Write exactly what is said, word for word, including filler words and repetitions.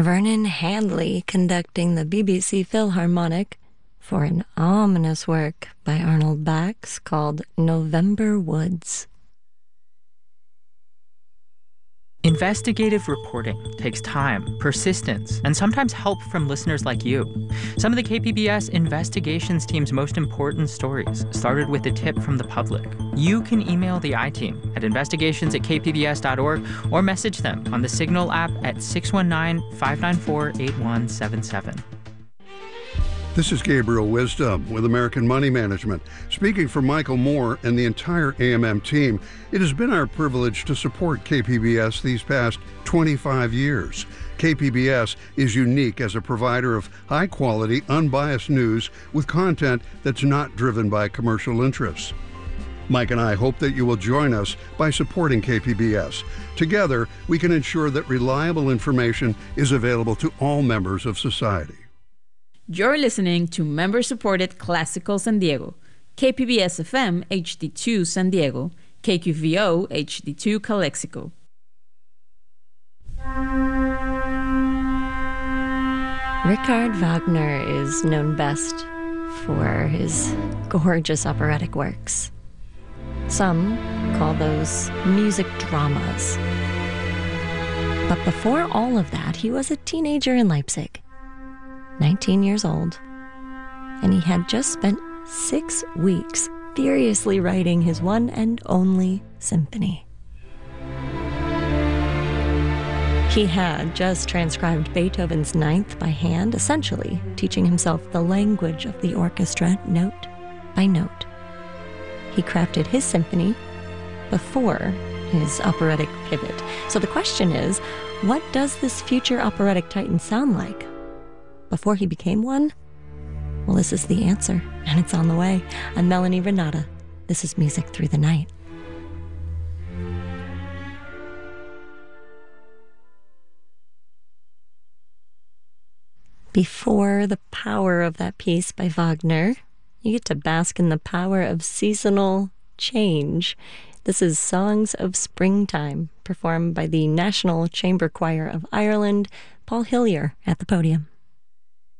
Vernon Handley conducting the B B C Philharmonic for an ominous work by Arnold Bax called November Woods. Investigative reporting takes time, persistence, and sometimes help from listeners like you. Some of the K P B S investigations team's most important stories started with a tip from the public. You can email the I-Team at investigations at k p b s dot org or message them on the Signal app at six one nine, five nine four, eight one seven seven. This is Gabriel Wisdom with American Money Management. Speaking for Michael Moore and the entire A M M team, it has been our privilege to support K P B S these past twenty-five years. K P B S is unique as a provider of high-quality, unbiased news with content that's not driven by commercial interests. Mike and I hope that you will join us by supporting K P B S. Together, we can ensure that reliable information is available to all members of society. You're listening to member-supported Classical San Diego, K P B S F M H D two San Diego, K Q V O H D two Calexico. Richard Wagner is known best for his gorgeous operatic works. Some call those music dramas. But before all of that, he was a teenager in Leipzig, nineteen years old, and he had just spent six weeks furiously writing his one and only symphony. He had just transcribed Beethoven's Ninth by hand, essentially teaching himself the language of the orchestra note by note. He crafted his symphony before his operatic pivot. So the question is, what does this future operatic titan sound like? Before he became one? Well, this is the answer, and it's on the way. I'm Melanie Renata. This is Music Through the Night. Before the power of that piece by Wagner, you get to bask in the power of seasonal change. This is Songs of Springtime, performed by the National Chamber Choir of Ireland. Paul Hillier at the podium.